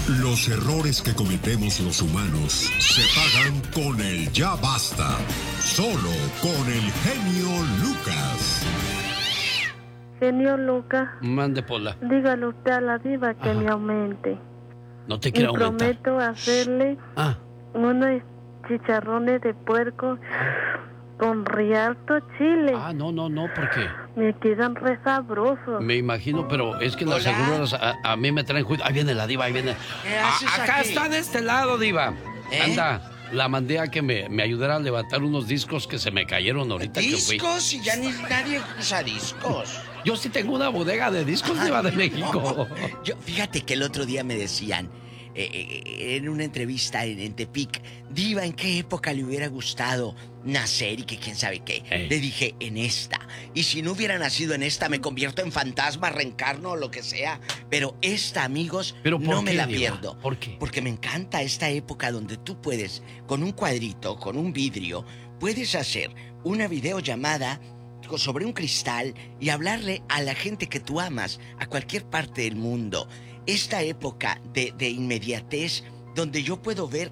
Los errores que cometemos los humanos se pagan con el ya basta. Solo con el genio Lucas. Genio Lucas. Mande, Pola. Dígale usted a la diva que me aumente. No te quiero aumentar. Prometo hacerle unos chicharrones de puerco con rialto chile. No, ¿por qué? Me quedan re sabrosos. Me imagino, pero es que las seguras a mí me traen juicio. Ahí viene la diva, ahí viene. ¿Qué haces acá aquí? está de este lado, diva. Anda, la mandé a que me ayudara a levantar unos discos que se me cayeron ahorita que fui. ¿Discos? Y ya nadie usa discos. Yo sí tengo una bodega de discos, diva de México. Fíjate que el otro día me decían, en una entrevista en Tepic, diva, ¿en qué época le hubiera gustado nacer y que quién sabe qué? Le dije, en esta. Y si no hubiera nacido en esta, me convierto en fantasma, reencarno o lo que sea. Pero esta, amigos, no me la pierdo. ¿Por qué? Porque me encanta esta época donde tú puedes, con un cuadrito, con un vidrio, puedes hacer una videollamada sobre un cristal y hablarle a la gente que tú amas, a cualquier parte del mundo. Esta época de inmediatez, donde yo puedo ver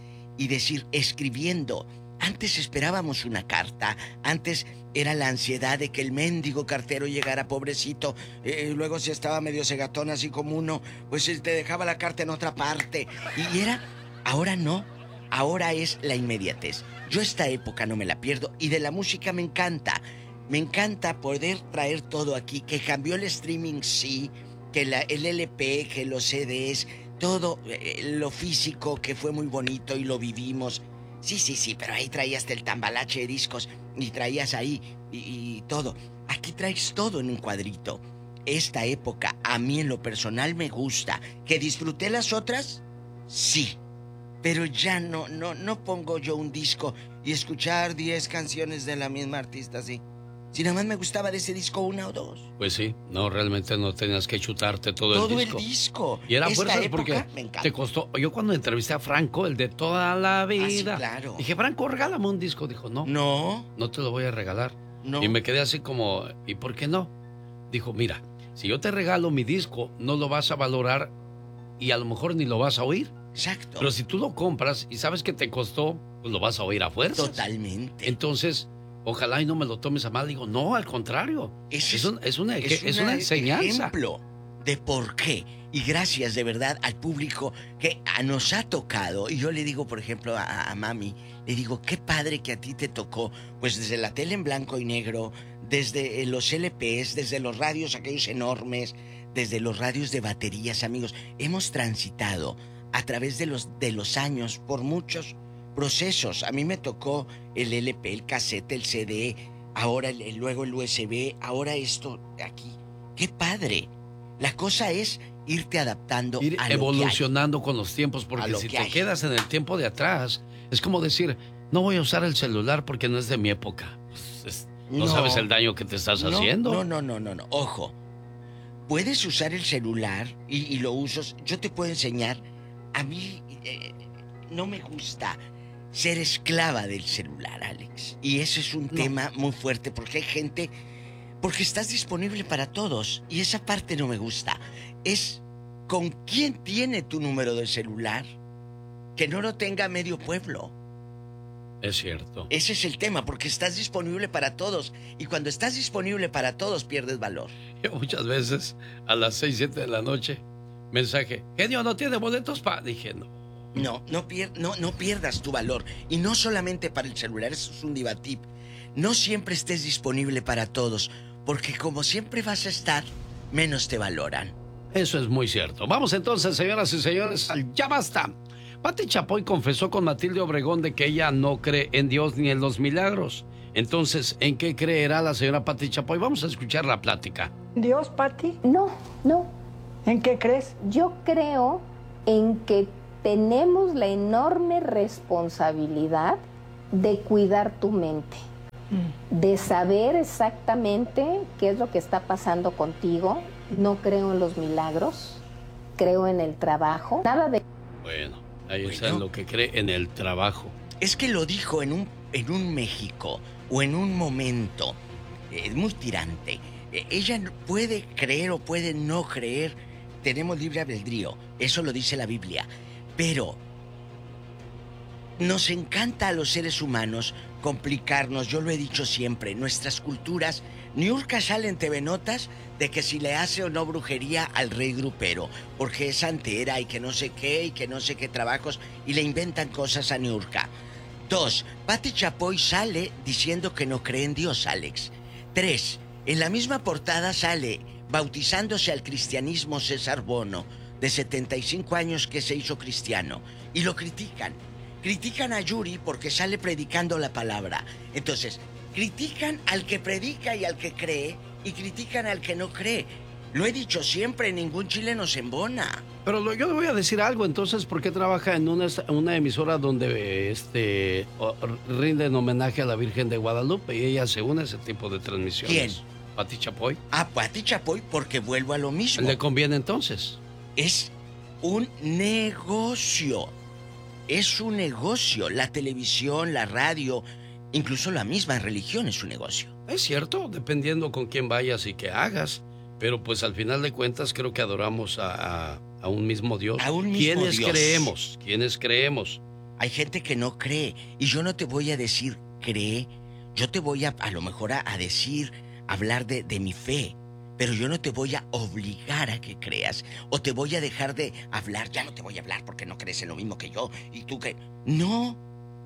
y decir, escribiendo. Antes esperábamos una carta, antes era la ansiedad de que el mendigo cartero llegara, pobrecito. Luego si estaba medio cegatón así como uno, pues te dejaba la carta en otra parte. Y ahora no, ahora es la inmediatez. Yo esta época no me la pierdo y de la música me encanta. Me encanta poder traer todo aquí, que cambió el streaming, sí, que el LP, que los CDs, todo lo físico que fue muy bonito y lo vivimos. Sí, pero ahí traías el tambalache de discos y traías ahí y todo. Aquí traes todo en un cuadrito. Esta época a mí en lo personal me gusta. ¿Que disfruté las otras? Sí. Pero ya no pongo yo un disco y escuchar 10 canciones de la misma artista así. Si nada más me gustaba de ese disco una o dos. Pues sí, no, realmente no tenías que chutarte todo el disco. El disco. Y era Esta fuerzas época, porque me encanta. te costó. Yo cuando entrevisté a Franco, el de toda la vida, sí, claro. dije, Franco, regálame un disco. Dijo, no te lo voy a regalar. No. Y me quedé así como, ¿y por qué no? Dijo, mira, si yo te regalo mi disco, no lo vas a valorar y a lo mejor ni lo vas a oír. Exacto. Pero si tú lo compras y sabes que te costó, pues lo vas a oír a fuerzas. Totalmente. Entonces, ojalá y no me lo tomes a mal. Digo, no, al contrario. Es una enseñanza. Ejemplo de por qué. Y gracias de verdad al público que nos ha tocado. Y yo le digo, por ejemplo, a Mami, le digo, qué padre que a ti te tocó. Pues desde la tele en blanco y negro, desde los LPs, desde los radios aquellos enormes, desde los radios de baterías, amigos. Hemos transitado a través de los años por muchos procesos. A mí me tocó el LP, el cassette, el CD, ahora luego el USB, ahora esto aquí. ¡Qué padre! La cosa es irte adaptando ir a lo evolucionando con los tiempos, porque si te quedas en el tiempo de atrás, es como decir, no voy a usar el celular porque no es de mi época. Pues no sabes el daño que te estás haciendo. No. Ojo, puedes usar el celular y lo usas. Yo te puedo enseñar. A mí no me gusta ser esclava del celular, Alex. Y ese es un tema muy fuerte porque hay gente... Porque estás disponible para todos y esa parte no me gusta. Es con quién tiene tu número de celular que no lo tenga medio pueblo. Es cierto. Ese es el tema, porque estás disponible para todos. Y cuando estás disponible para todos, pierdes valor. Yo muchas veces a las 6, 7 de la noche, mensaje, genio, ¿no tiene boletos para...? Dije, no. No pierdas tu valor. Y no solamente para el celular, eso es un diva tip. No siempre estés disponible para todos, porque como siempre vas a estar, menos te valoran. Eso es muy cierto. Vamos entonces, señoras y señores, al Ya Basta. Pati Chapoy confesó con Matilde Obregón de que ella no cree en Dios ni en los milagros. Entonces, ¿en qué creerá la señora Pati Chapoy? Vamos a escuchar la plática. ¿Dios, Pati? No. ¿En qué crees? Yo creo en que tenemos la enorme responsabilidad de cuidar tu mente, de saber exactamente qué es lo que está pasando contigo. No creo en los milagros, creo en el trabajo. Nada de... Bueno, ahí está lo que cree en el trabajo. Es que lo dijo en un México o en un momento muy tirante. Ella puede creer o puede no creer, tenemos libre albedrío, eso lo dice la Biblia, pero nos encanta a los seres humanos complicarnos. Yo lo he dicho siempre, nuestras culturas. Niurka sale en TV Notas de que si le hace o no brujería al rey grupero, porque es santera y que no sé qué, y que no sé qué trabajos, y le inventan cosas a Niurka. 2, Pati Chapoy sale diciendo que no cree en Dios, Alex. 3, en la misma portada sale bautizándose al cristianismo César Bono, de 75 años, que se hizo cristiano, y lo critican. Critican a Yuri porque sale predicando la palabra. Entonces, critican al que predica y al que cree, y critican al que no cree. Lo he dicho siempre, ningún chileno se embona. Pero yo le voy a decir algo, entonces, ¿por qué trabaja en una emisora donde rinden homenaje a la Virgen de Guadalupe y ella se une a ese tipo de transmisiones? ¿Quién? Pati Chapoy. A Pati Chapoy, porque vuelvo a lo mismo. ¿Le conviene entonces? Es un negocio. Es un negocio. La televisión, la radio, incluso la misma religión es un negocio. Es cierto, dependiendo con quién vayas y qué hagas. Pero pues al final de cuentas creo que adoramos a un mismo Dios. A un mismo Dios. ¿Quiénes creemos? Hay gente que no cree. Y yo no te voy a decir cree. Yo te voy a lo mejor a decir, hablar de mi fe. Pero yo no te voy a obligar a que creas. O te voy a dejar de hablar. Ya no te voy a hablar porque no crees en lo mismo que yo. Y tú que... No.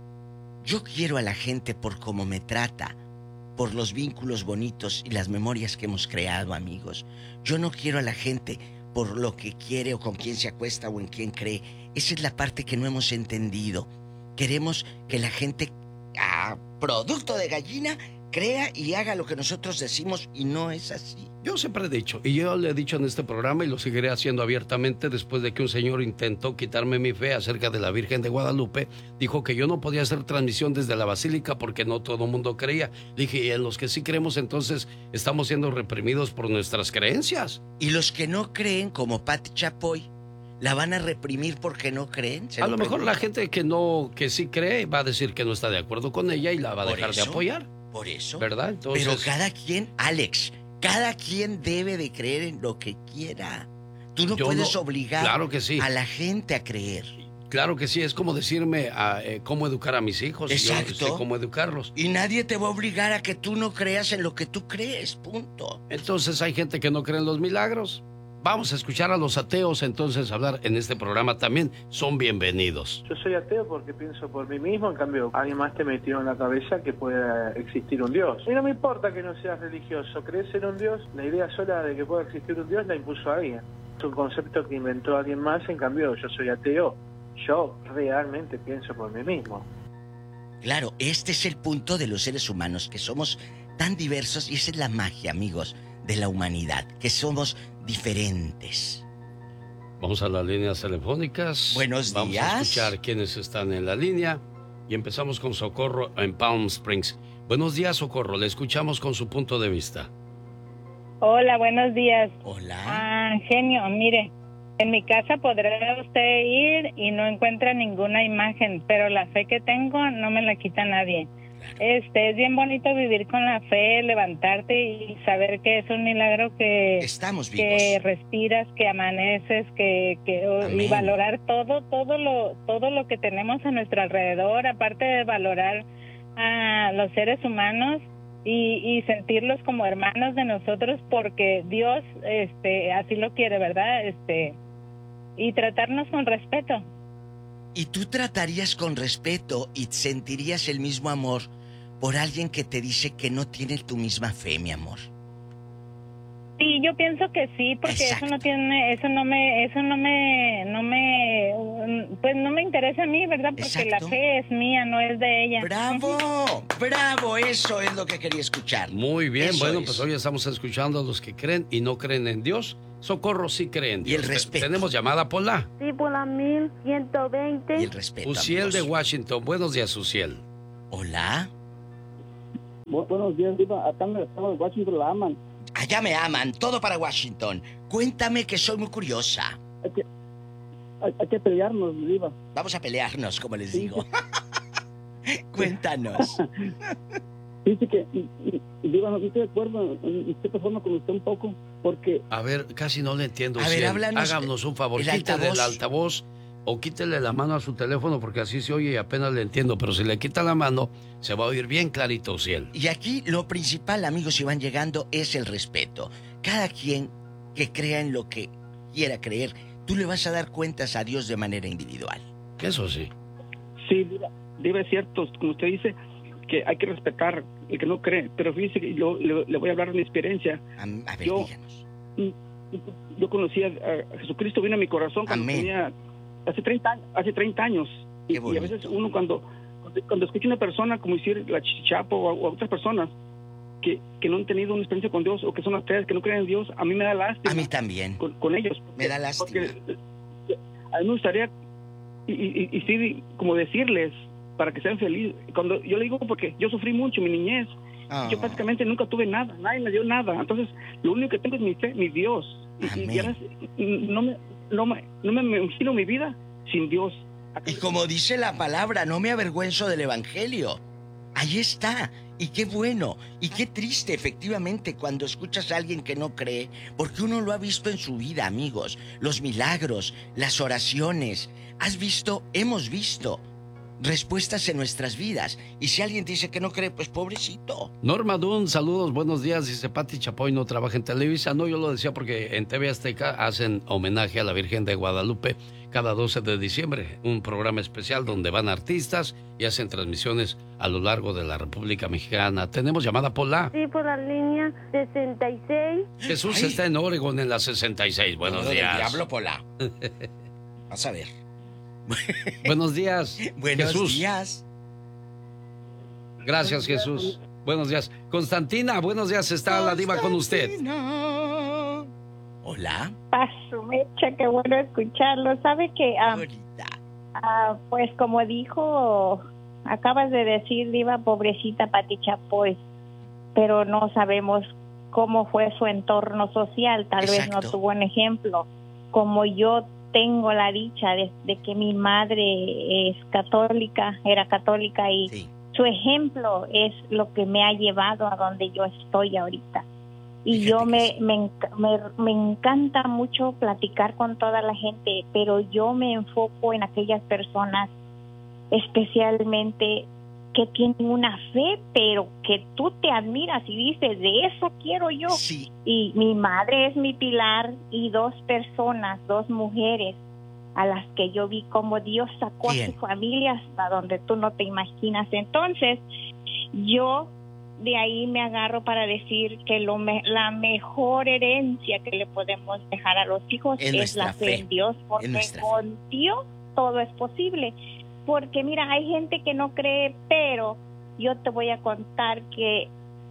Yo quiero a la gente por cómo me trata. Por los vínculos bonitos y las memorias que hemos creado, amigos. Yo no quiero a la gente por lo que quiere o con quién se acuesta o en quién cree. Esa es la parte que no hemos entendido. Queremos que la gente, a producto de gallina, crea y haga lo que nosotros decimos, y no es así. Yo siempre he dicho, y yo le he dicho en este programa y lo seguiré haciendo abiertamente, después de que un señor intentó quitarme mi fe acerca de la Virgen de Guadalupe, dijo que yo no podía hacer transmisión desde la basílica porque no todo el mundo creía. Le dije, y en los que sí creemos, entonces estamos siendo reprimidos por nuestras creencias. Y los que no creen, como Pati Chapoy, ¿la van a reprimir porque no creen? A lo mejor la gente que sí cree va a decir que no está de acuerdo con ella y la va a dejar de apoyar. Por eso. ¿Verdad? Entonces... Pero cada quien, Alex, cada quien debe de creer en lo que quiera. Tú no puedes obligar a la gente a creer. Claro que sí, es como decirme cómo educar a mis hijos. Exacto. Y yo sé cómo educarlos. Y nadie te va a obligar a que tú no creas en lo que tú crees, punto. Entonces hay gente que no cree en los milagros. Vamos a escuchar a los ateos entonces hablar en este programa también. Son bienvenidos. Yo soy ateo porque pienso por mí mismo, en cambio alguien más te metió en la cabeza que pueda existir un Dios. Y no me importa que no seas religioso, crees en un Dios, la idea sola de que pueda existir un Dios la impuso alguien. Es un concepto que inventó alguien más, en cambio yo soy ateo. Yo realmente pienso por mí mismo. Claro, este es el punto de los seres humanos, que somos tan diversos, y esa es la magia, amigos, de la humanidad, que somos diferentes. Vamos a las líneas telefónicas. Buenos días. Vamos a escuchar quiénes están en la línea y empezamos con Socorro en Palm Springs. Buenos días, Socorro, le escuchamos con su punto de vista. Hola, buenos días. Hola. Genio, mire, en mi casa podrá usted ir y no encuentra ninguna imagen, pero la fe que tengo no me la quita nadie. Es bien bonito vivir con la fe, levantarte y saber que es un milagro que estamos vivos, que respiras, que amaneces, y valorar todo lo que tenemos a nuestro alrededor, aparte de valorar a los seres humanos y sentirlos como hermanos de nosotros, porque Dios así lo quiere, ¿verdad? Y tratarnos con respeto. ¿Y tú tratarías con respeto y sentirías el mismo amor por alguien que te dice que no tiene tu misma fe, mi amor? Sí, yo pienso que sí, porque exacto, pues no me interesa a mí, ¿verdad? Porque exacto, la fe es mía, no es de ella. ¡Bravo! ¡Bravo! Eso es lo que quería escuchar. Muy bien, bueno, pues hoy estamos escuchando a los que creen y no creen en Dios. Socorro sí cree en Dios. Y el respeto. ¿Tenemos llamada, Pola? Sí, Pola 1120. Y el respeto, Uciel amigos de Washington. Buenos días, Uciel. Hola. Buenos días, Diva. Acá en el estado de Washington la aman. Allá me aman, todo para Washington. Cuéntame, que soy muy curiosa. Hay que pelearnos, Diva. Vamos a pelearnos, como les digo. Cuéntanos. Dice que, Diva, no estoy de acuerdo en cierta forma con usted un poco. porque... A ver, casi no le entiendo. A ver, háblanos. Háganos un favor, El quítele el altavoz. altavoz o quítele la mano a su teléfono porque así se oye y apenas le entiendo. Pero si le quita la mano, se va a oír bien clarito, Ciel. Y aquí lo principal, amigos, si van llegando, es el respeto. Cada quien que crea en lo que quiera creer, tú le vas a dar cuentas a Dios de manera individual. Eso sí. Sí, Diva, es cierto, como usted dice, que hay que respetar el que no cree. Pero fíjese que yo le voy a hablar de mi experiencia. A ver, díganos. Yo conocí a Jesucristo, vino a mi corazón cuando tenía hace 30 años. Y a veces uno cuando escucha a una persona, como decir la Chapo o a otras personas, que no han tenido una experiencia con Dios o que son ateas, que no creen en Dios, a mí me da lástima. A mí también. Con ellos. Me da lástima. Porque a mí me gustaría, y sí, como decirles, para que sean felices. Cuando yo le digo, porque yo sufrí mucho mi niñez. Yo prácticamente nunca tuve nada, nadie me dio nada. Entonces, lo único que tengo es mi fe, mi Dios. Y no me imagino mi vida sin Dios. Y como dice la palabra, no me avergüenzo del evangelio. Ahí está. Y qué bueno. Y qué triste, efectivamente, cuando escuchas a alguien que no cree, porque uno lo ha visto en su vida, amigos. Los milagros, las oraciones. Hemos visto respuestas en nuestras vidas. Y si alguien dice que no cree, pues pobrecito. Norma Dunn, saludos, buenos días. Dice Pati Chapoy no trabaja en Televisa. No, yo lo decía porque en TV Azteca hacen homenaje a la Virgen de Guadalupe cada 12 de diciembre. Un programa especial donde van artistas y hacen transmisiones a lo largo de la República Mexicana. ¿Tenemos llamada, Pola? Sí, por la línea 66. Jesús está en Oregon en la 66. Buenos días. Diablo, Pola. Vas a ver. Buenos días. Buenos Jesús. días. Gracias, Jesús. Buenos días. Constantina, buenos días. Está la diva con usted. Hola. Paso, Mecha, qué bueno escucharlo. ¿Sabe que pues como dijo, acabas de decir, diva, pobrecita Pati Chapoy, pero no sabemos cómo fue su entorno social. Tal vez no tuvo un ejemplo. Como yo tengo la dicha de que mi madre era católica y su ejemplo es lo que me ha llevado a donde yo estoy ahorita. Y yo me encanta mucho platicar con toda la gente, pero yo me enfoco en aquellas personas especialmente que tienen una fe, pero que tú te admiras y dices, de eso quiero yo. Sí. Y mi madre es mi pilar y dos mujeres a las que yo vi como Dios sacó a su familia hasta donde tú no te imaginas. Entonces, yo de ahí me agarro para decir que la mejor herencia que le podemos dejar a los hijos es la fe en Dios, porque con Dios todo es posible. Porque mira, hay gente que no cree, pero yo te voy a contar que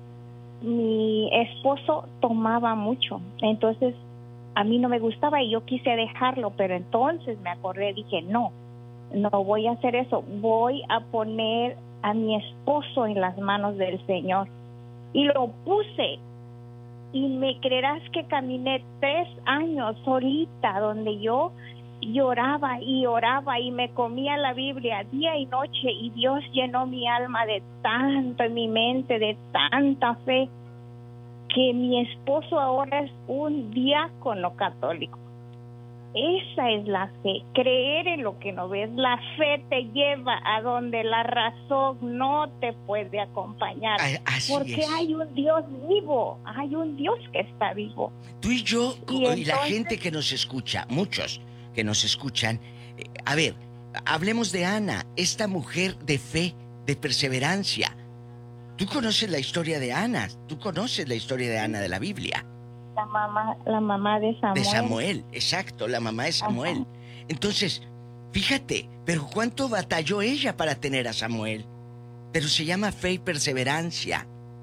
mi esposo tomaba mucho, entonces a mí no me gustaba y yo quise dejarlo, pero entonces me acordé, dije, no voy a hacer eso, voy a poner a mi esposo en las manos del Señor. Y lo puse, y me creerás que caminé 3 años solita, donde yo lloraba y oraba y me comía la Biblia día y noche, y Dios llenó mi alma de tanto, en mi mente de tanta fe, que mi esposo ahora es un diácono católico. Esa es la fe, creer en lo que no ves. La fe te lleva a donde la razón no te puede acompañar. Porque hay un Dios vivo, hay un Dios que está vivo. Tú y yo, y entonces, la gente que nos escucha, muchos que nos escuchan, a ver, hablemos de Ana, esta mujer de fe, de perseverancia. Tú conoces la historia de Ana, tú conoces la historia de Ana de la Biblia. La mamá de Samuel. De Samuel, exacto, la mamá de Samuel. Ajá. Entonces, fíjate, pero cuánto batalló ella para tener a Samuel. Pero se llama fe y perseverancia.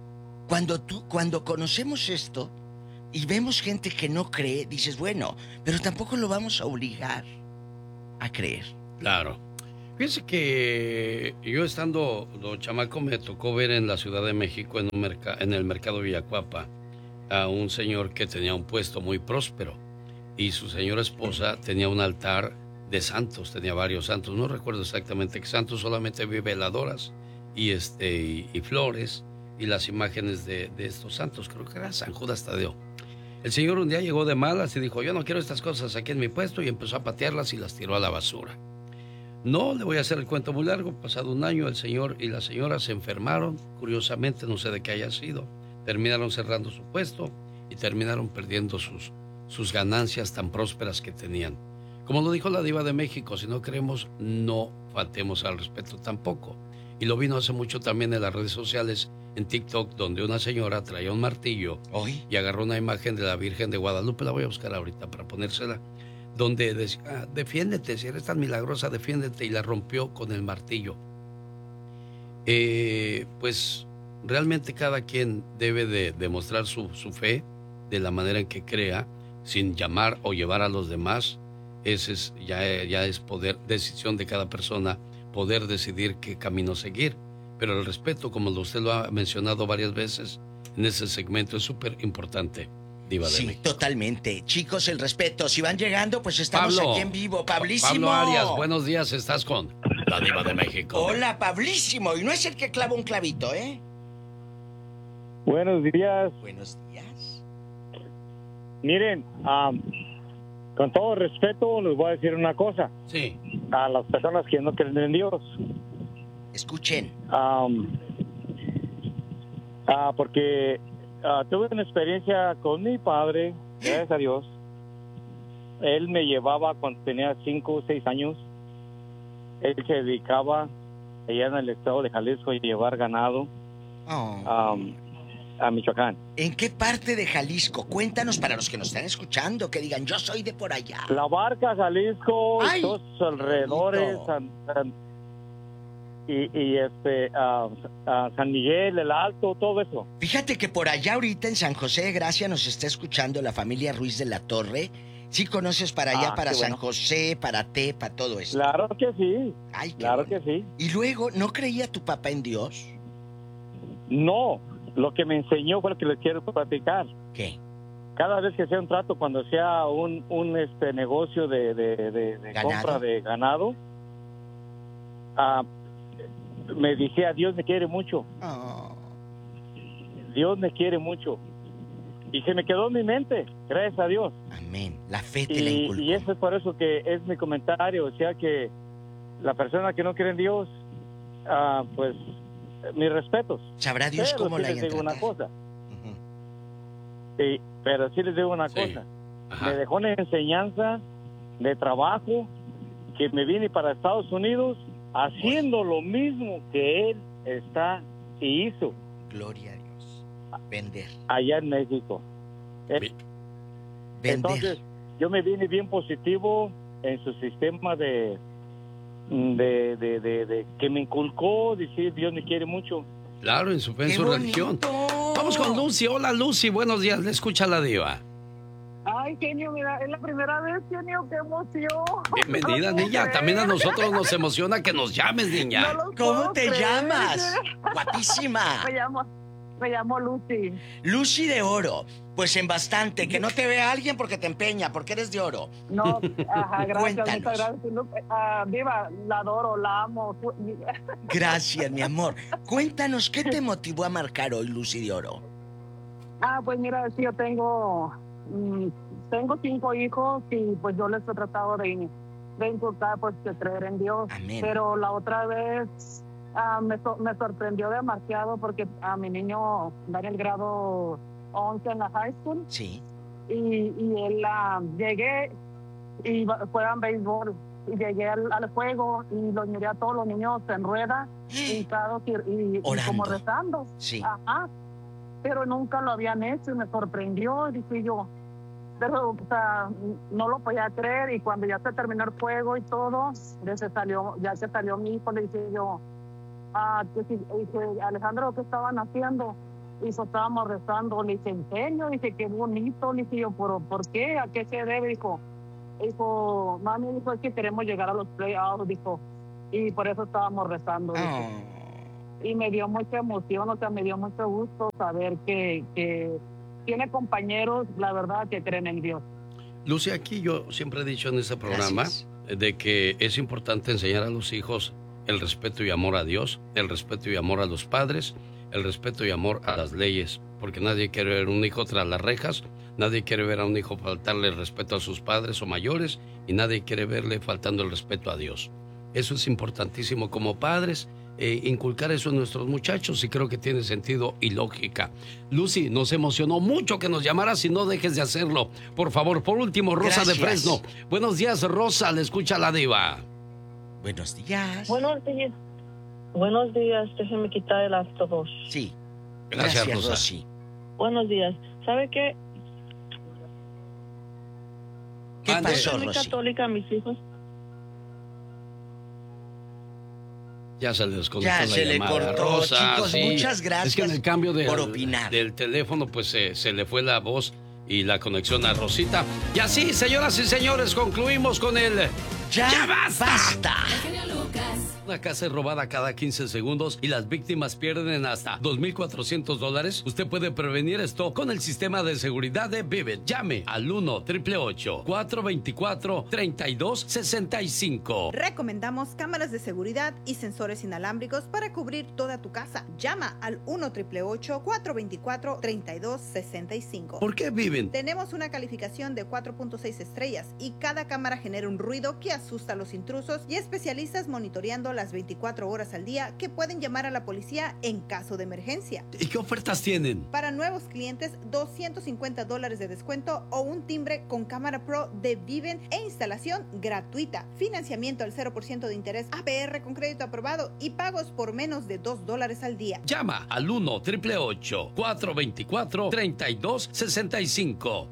Cuando conocemos esto y vemos gente que no cree, dices, bueno, pero tampoco lo vamos a obligar a creer. Claro. Fíjense que yo estando chamaco me tocó ver en la Ciudad de México en el mercado Villacuapa a un señor que tenía un puesto muy próspero y su señora esposa tenía un altar de santos, tenía varios santos, no recuerdo exactamente qué santos, solamente vi veladoras y flores y las imágenes de estos santos, creo que era San Judas Tadeo. El señor un día llegó de malas y dijo, yo no quiero estas cosas aquí en mi puesto, y empezó a patearlas y las tiró a la basura. No le voy a hacer el cuento muy largo. Pasado un año, el señor y la señora se enfermaron. Curiosamente, no sé de qué haya sido. Terminaron cerrando su puesto y terminaron perdiendo sus ganancias tan prósperas que tenían. Como lo dijo la diva de México, si no creemos, no faltemos al respeto tampoco. Y lo vino hace mucho también en las redes sociales, en TikTok, donde una señora traía un martillo y agarró una imagen de la Virgen de Guadalupe, la voy a buscar ahorita para ponérsela, donde decía, defiéndete, si eres tan milagrosa, defiéndete, y la rompió con el martillo. Pues realmente cada quien debe de demostrar su fe de la manera en que crea, sin llamar o llevar a los demás. Ese ya es poder, decisión de cada persona, poder decidir qué camino seguir. Pero el respeto, como usted lo ha mencionado varias veces en ese segmento, es súper importante, Diva de México. Totalmente. Chicos, el respeto. Si van llegando, pues estamos aquí en vivo. Pablísimo. Pablo Arias, buenos días, estás con la Diva de México. Hola, Pablísimo. Y no es el que clava un clavito, ¿eh? Buenos días. Buenos días. Miren, con todo respeto, les voy a decir una cosa. Sí. A las personas que no creen en Dios. Escuchen. Porque tuve una experiencia con mi padre, gracias a Dios. Él me llevaba cuando tenía 5 o 6 años. Él se dedicaba allá en el estado de Jalisco a llevar ganado a Michoacán. ¿En qué parte de Jalisco? Cuéntanos para los que nos están escuchando, que digan, yo soy de por allá. La Barca, Jalisco, ¡ay! Todos sus alrededores, San Miguel, El Alto, todo eso. Fíjate que por allá ahorita en San José de Gracia nos está escuchando la familia Ruiz de la Torre. ¿Sí conoces para allá, para San José, para Tepa, todo eso? Claro que sí. Ay, claro que sí. Y luego, ¿no creía tu papá en Dios? No, lo que me enseñó fue lo que les quiero platicar. ¿Qué? Cada vez que sea un trato, cuando sea un negocio de compra de ganado, me decía, Dios me quiere mucho. Dios me quiere mucho. Y se me quedó en mi mente, gracias a Dios. Amén. La fe te la inculcó. Y eso es por eso que es mi comentario. O sea que la persona que no cree en Dios, pues, mis respetos. Sabrá Dios cómo la les digo una cosa. Sí, pero sí les digo una cosa. Ajá. Me dejó una enseñanza de trabajo que me vine para Estados Unidos haciendo lo mismo que él hizo. Gloria a Dios. Vender. Allá en México. Vender. Entonces, yo me vine bien positivo en su sistema de que me inculcó, decir Dios me quiere mucho. Claro, en su religión. Vamos con Lucy. Hola, Lucy, buenos días. Le escucha la diva. Ay, genio, mira, es la primera vez, genio, qué emoción. Bienvenida, niña. También a nosotros nos emociona que nos llames, niña. ¿Cómo te llamas? Guapísima. Me llamo Lucy. Lucy de oro. Pues en bastante. Que no te vea alguien porque te empeña, porque eres de oro. No, ajá, gracias. Cuéntanos. Muchas gracias. Diva, la adoro, la amo. Gracias, mi amor. Cuéntanos, ¿qué te motivó a marcar hoy, Lucy de oro? Pues mira, sí, yo tengo 5 hijos y pues yo les he tratado de inculcar pues de creer en Dios. Amén. Pero la otra vez me sorprendió demasiado porque a mi niño va en el grado 11 en la high school. Sí. Y él llegué y juegan béisbol y llegué al juego y los miré a todos los niños en rueda, hincados y como rezando. Sí. Ajá. Pero nunca lo habían hecho y me sorprendió, dije yo. Pero, o sea, no lo podía creer y cuando ya se terminó el juego y todo, ya se salió mi hijo, le dije yo, dije, Alejandro, ¿qué estaban haciendo? Dijo, estábamos rezando, le dije, ¿en serio? Dije, qué bonito, le dije yo, ¿por qué? ¿A qué se debe? Dijo, mami, dijo, es que queremos llegar a los playoffs, dijo, y por eso estábamos rezando, dijo. Y me dio mucha emoción, o sea, me dio mucho gusto saber que tiene compañeros, la verdad, que creen en Dios. Lucy, aquí yo siempre he dicho en este programa de que es importante enseñar a los hijos el respeto y amor a Dios, el respeto y amor a los padres, el respeto y amor a las leyes, porque nadie quiere ver un hijo tras las rejas, Nadie quiere ver a un hijo faltarle el respeto a sus padres o mayores y nadie quiere verle faltando el respeto a Dios. Eso es importantísimo como padres, inculcar eso en nuestros muchachos y creo que tiene sentido y lógica. Lucy, nos emocionó mucho que nos llamaras y no dejes de hacerlo. Por favor, por último, Rosa de Fresno. Buenos días, Rosa, le escucha la diva. Buenos días. Buenos días. Buenos días, déjeme quitar el altavoz. Sí. Gracias, Rosa. Rosy. Buenos días. ¿Sabe qué? ¿Qué pasó, Soy muy Rosy? católica, mis hijos. Ya se le desconectó Ya la se llamada, le cortó, Rosa, chicos, sí. muchas gracias Es que en el cambio por opinar. del teléfono, pues se le fue la voz y la conexión a Rosita. Y así, señoras y señores, concluimos con el... ¡Ya basta! Una casa es robada cada 15 segundos y las víctimas pierden hasta $2,400. Usted puede prevenir esto con el sistema de seguridad de Vivint. Llame al 1-888-424-3265. Recomendamos cámaras de seguridad y sensores inalámbricos para cubrir toda tu casa. Llama al 1-888-424-3265. ¿Por qué Vivint? Tenemos una calificación de 4.6 estrellas y cada cámara genera un ruido que asusta a los intrusos y especialistas monitoreando las 24 horas al día que pueden llamar a la policía en caso de emergencia. ¿Y qué ofertas tienen? Para nuevos clientes, $250 de descuento o un timbre con cámara pro de Vivint e instalación gratuita. Financiamiento al 0% de interés APR con crédito aprobado y pagos por menos de $2 al día. Llama al 1-888-424-3265.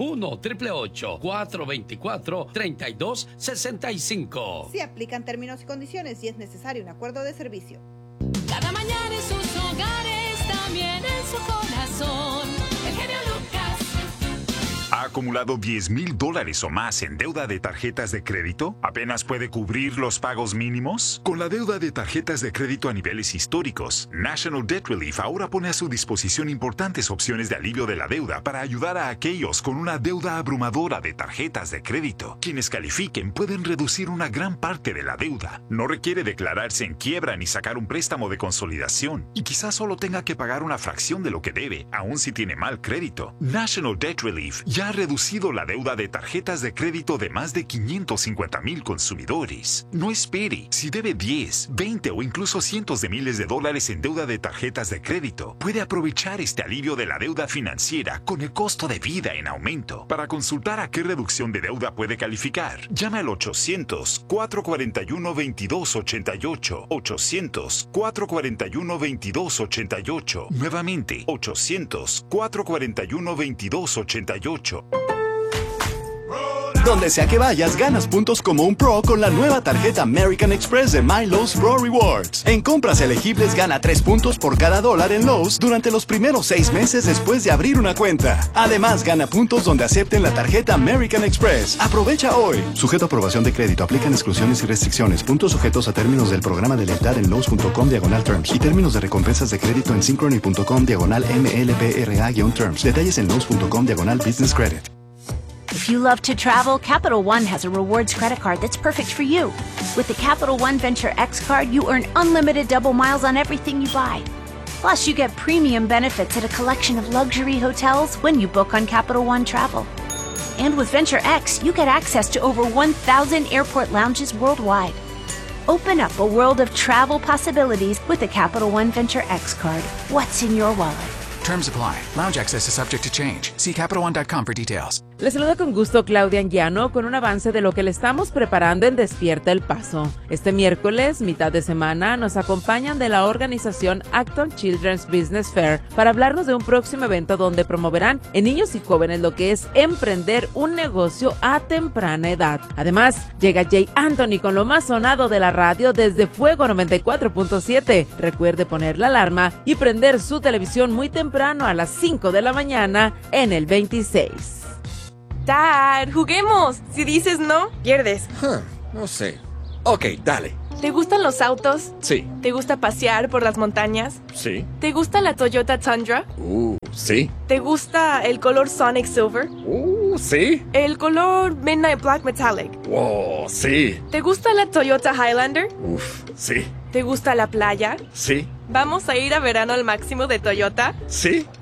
1-888-424-3265. Se aplican términos y condiciones y es necesario un acuerdo de servicio. Cada mañana en sus hogares, también en su corazón. El genio Lucas. ¿Ha acumulado $10,000 o más en deuda de tarjetas de crédito? ¿Apenas puede cubrir los pagos mínimos? Con la deuda de tarjetas de crédito a niveles históricos, National Debt Relief ahora pone a su disposición importantes opciones de alivio de la deuda para ayudar a aquellos con una deuda abrumadora de tarjetas de crédito. Quienes califiquen pueden reducir una gran parte de la deuda. No requiere declararse en quiebra ni sacar un préstamo de consolidación. Y quizás solo tenga que pagar una fracción de lo que debe, aun si tiene mal crédito. National Debt Relief ya ha reducido la deuda de tarjetas de crédito de más de 550,000 consumidores. No espere. Si debe 10, 20 o incluso cientos de miles de dólares en deuda de tarjetas de crédito, puede aprovechar este alivio de la deuda financiera con el costo de vida en aumento. Para consultar a qué reducción de deuda puede calificar, llame al 800-441-2288. 800-441-2288. Nuevamente, 800-441-2288. Donde sea que vayas, ganas puntos como un pro con la nueva tarjeta American Express de My Lowe's Pro Rewards. En compras elegibles gana 3 puntos por cada $1 en Lowe's durante los primeros 6 meses después de abrir una cuenta. Además, gana puntos donde acepten la tarjeta American Express. Aprovecha hoy. Sujeto a aprobación de crédito. Aplican exclusiones y restricciones. Puntos sujetos a términos del programa de lealtad en Lowe's.com/terms y términos de recompensas de crédito en Synchrony.com/MLPRA-terms. Detalles en Lowe's.com/business credit. If you love to travel, Capital One has a rewards credit card that's perfect for you. With the Capital One Venture X card, you earn unlimited double miles on everything you buy. Plus, you get premium benefits at a collection of luxury hotels when you book on Capital One Travel. And with Venture X, you get access to over 1,000 airport lounges worldwide. Open up a world of travel possibilities with the Capital One Venture X card. What's in your wallet? Terms apply. Lounge access is subject to change. See CapitalOne.com for details. Les saluda con gusto Claudia Anguiano con un avance de lo que le estamos preparando en Despierta el Paso. Este miércoles, mitad de semana, nos acompañan de la organización Acton Children's Business Fair para hablarnos de un próximo evento donde promoverán en niños y jóvenes lo que es emprender un negocio a temprana edad. Además, llega Jay Anthony con lo más sonado de la radio desde Fuego 94.7. Recuerde poner la alarma y prender su televisión muy temprano a las 5 de la mañana en el 26. Dad, juguemos. Si dices no, pierdes. No sé. Ok, dale. ¿Te gustan los autos? Sí. ¿Te gusta pasear por las montañas? Sí. ¿Te gusta la Toyota Tundra? Sí. ¿Te gusta el color Sonic Silver? Sí. ¿El color Midnight Black Metallic? Wow, sí. ¿Te gusta la Toyota Highlander? Sí. ¿Te gusta la playa? Sí. ¿Vamos a ir a verano al máximo de Toyota? Sí. Hey,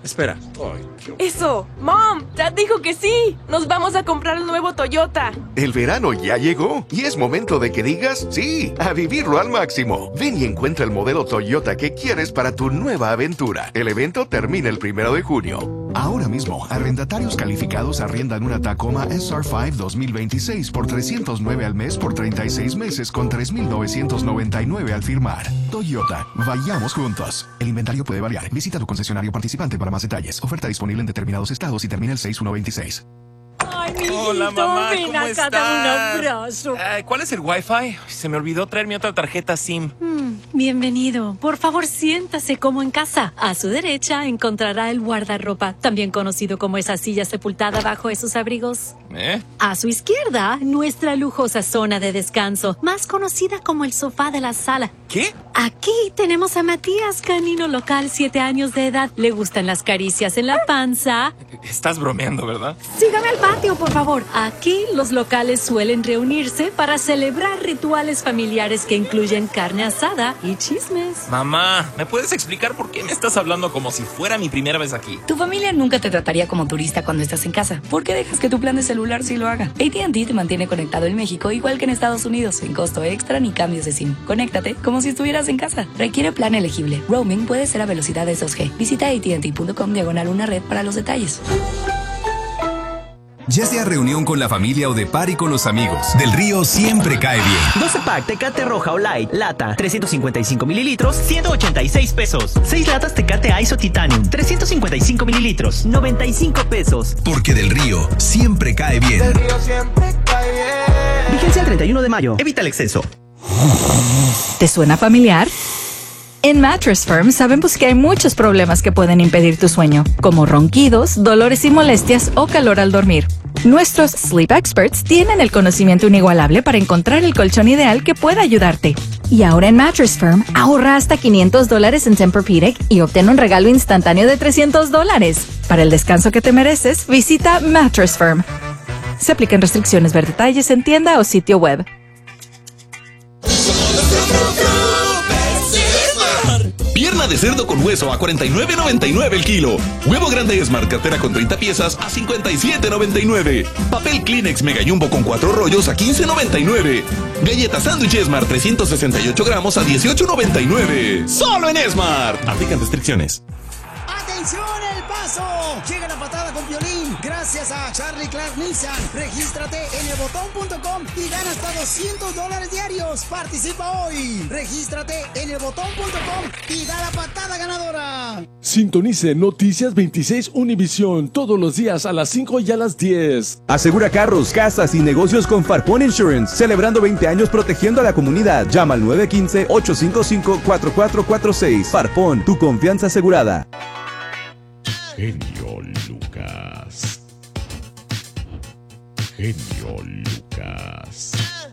Espera. ¡Eso! ¡Mom! ¡Dad dijo que sí! ¡Nos vamos a comprar el nuevo Toyota! El verano ya llegó y es momento de que digas sí, a vivirlo al máximo. Ven y encuentra el modelo Toyota que quieres para tu nueva aventura. El evento termina el 1 de junio. Ahora mismo, arrendatarios calificados arriendan una Tacoma SR5 2026 por $309 al mes por 36 meses con $3,999 al firmar. Toyota, vayamos juntos. El inventario puede variar. Visita tu concesionario participante para más detalles. Oferta disponible en determinados estados y termina el 6/1/26. Ay, mi hijito, Hola, mamá, ven ¿cómo acá, estás? dame un abrazo. ¿Cuál es el Wi-Fi? Se me olvidó traer mi otra tarjeta SIM. Bienvenido. Por favor, siéntase como en casa. A su derecha encontrará el guardarropa, también conocido como esa silla sepultada bajo esos abrigos. A su izquierda, nuestra lujosa zona de descanso, más conocida como el sofá de la sala. ¿Qué? Aquí tenemos a Matías, canino local, 7 años de edad. Le gustan las caricias en la panza. Estás bromeando, ¿verdad? Sígame al patio, por favor. Aquí los locales suelen reunirse para celebrar rituales familiares que incluyen carne asada y chismes. Mamá, ¿me puedes explicar por qué me estás hablando como si fuera mi primera vez aquí? Tu familia nunca te trataría como turista cuando estás en casa. ¿Por qué dejas que tu plan de celular sí lo haga? AT&T te mantiene conectado en México igual que en Estados Unidos, sin costo extra ni cambios de SIM. Conéctate como si estuvieras en casa. Requiere plan elegible. Roaming puede ser a velocidades 2G. Visita AT&T.com/una red para los detalles. Ya sea reunión con la familia o de party con los amigos, Del Río siempre cae bien. 12 pack Tecate Roja o Light, lata, 355 mililitros, 186 pesos. 6 latas Tecate ISO Titanium, 355 mililitros, 95 pesos. Porque Del Río siempre cae bien. Del Río siempre cae bien. Vigencia el 31 de mayo. Evita el exceso. ¿Te suena familiar? En Mattress Firm sabemos que hay muchos problemas que pueden impedir tu sueño, como ronquidos, dolores y molestias o calor al dormir. Nuestros Sleep Experts tienen el conocimiento inigualable para encontrar el colchón ideal que pueda ayudarte. Y ahora en Mattress Firm, ahorra hasta $500 en Tempur-Pedic y obtén un regalo instantáneo de $300. Para el descanso que te mereces, visita Mattress Firm. Se aplican restricciones. Ver detalles en tienda o sitio web. Pierna de cerdo con hueso a $49.99 el kilo. Huevo grande Esmar cartera con 30 piezas a $57.99. Papel Kleenex Mega Jumbo con 4 rollos a $15.99. Galleta sándwich Esmar 368 gramos a $18.99. ¡Solo en Esmar! Aplican restricciones. ¡Atención, El Paso! Llega la patada con Piolín gracias a Charlie Clark Nissan. Regístrate en elbotón.com y gana hasta $200 diarios. Participa hoy. Regístrate en elbotón.com y da la patada ganadora. Sintonice Noticias 26 Univisión todos los días a las 5 y a las 10. Asegura carros, casas y negocios con Farpón Insurance, celebrando 20 años protegiendo a la comunidad. Llama al 915-855-4446. Farpón, tu confianza asegurada. Genio Lucas. Genio Lucas.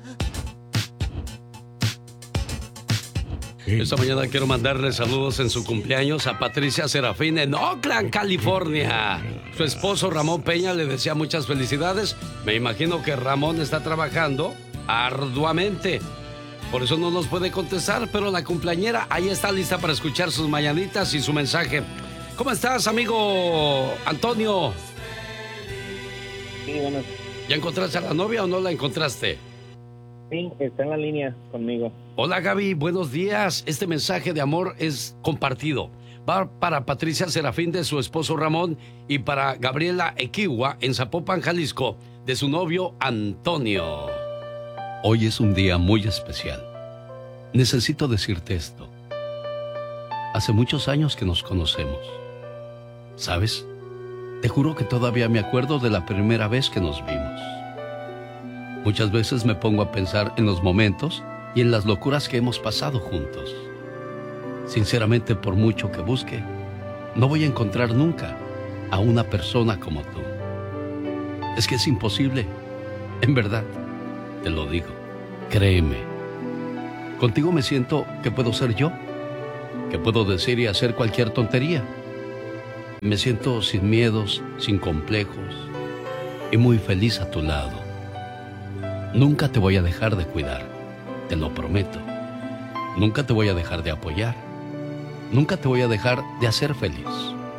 Esta mañana quiero mandarle saludos en su cumpleaños a Patricia Serafín en Oakland, California. Su esposo Ramón Peña le desea muchas felicidades. Me imagino que Ramón está trabajando arduamente. Por eso no nos puede contestar, pero la cumpleañera ahí está lista para escuchar sus mañanitas y su mensaje. ¿Cómo estás, amigo Antonio? Sí, bueno. ¿Ya encontraste a la novia o no la encontraste? Sí, está en la línea conmigo. Hola, Gaby, buenos días. Este mensaje de amor es compartido. Va para Patricia Serafín de su esposo Ramón y para Gabriela Equiwa en Zapopan, Jalisco, de su novio Antonio. Hoy es un día muy especial. Necesito decirte esto. Hace muchos años que nos conocemos. ¿Sabes? Te juro que todavía me acuerdo de la primera vez que nos vimos. Muchas veces me pongo a pensar en los momentos y en las locuras que hemos pasado juntos. Sinceramente, por mucho que busque, no voy a encontrar nunca a una persona como tú. Es que es imposible. En verdad, te lo digo. Créeme. Contigo me siento que puedo ser yo, que puedo decir y hacer cualquier tontería. Me siento sin miedos, sin complejos y muy feliz a tu lado. Nunca te voy a dejar de cuidar, te lo prometo. Nunca te voy a dejar de apoyar. Nunca te voy a dejar de hacer feliz.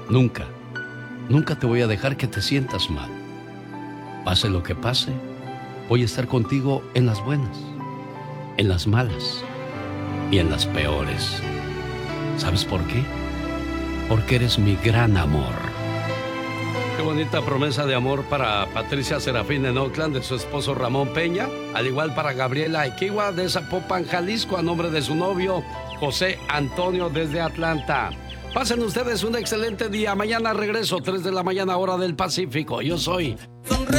Nunca te voy a dejar que te sientas mal. Pase lo que pase, voy a estar contigo en las buenas, en las malas y en las peores. ¿Sabes por qué? Porque eres mi gran amor. Qué bonita promesa de amor para Patricia Serafín en Oakland de su esposo Ramón Peña, al igual para Gabriela Equiwa de Zapopan, Jalisco, a nombre de su novio José Antonio desde Atlanta. Pasen ustedes un excelente día. Mañana regreso, 3 de la mañana, hora del Pacífico. Yo soy